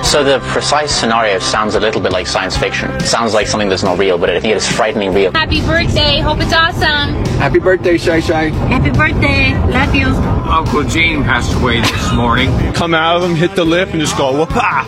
So the precise scenario sounds a little bit like science fiction. It sounds like something that's not real, but I think it is frighteningly real. Happy birthday. Hope it's awesome. Happy birthday, Shay Shay. Happy birthday. Love you. Uncle Gene passed away this morning. Come out of them, hit the lip, and just go, whoop-ah!